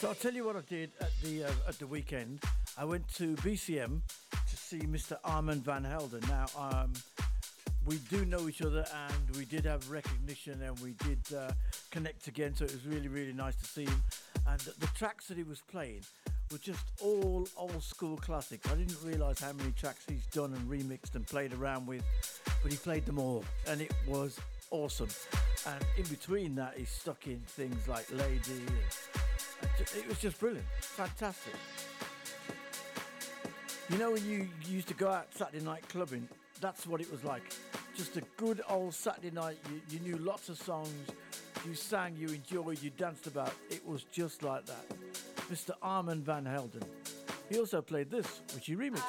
I'll tell you what I did at the weekend. I went to BCM to see Mr. Armand Van Helden. Now, we do know each other, and we did have recognition, and we did connect again. So it was really, really nice to see him. And the tracks that he was playing were just all old school classics. I didn't realise how many tracks he's done and remixed and played around with, but he played them all, and it was awesome. And in between that, he stuck in things like Lady. It was just brilliant, fantastic. You know, when you used to go out Saturday night clubbing, that's what it was like. Just a good old Saturday night. You knew lots of songs, you sang, you enjoyed, you danced about. It was just like that. Mr. Armand Van Helden. He also played this, which he remixed.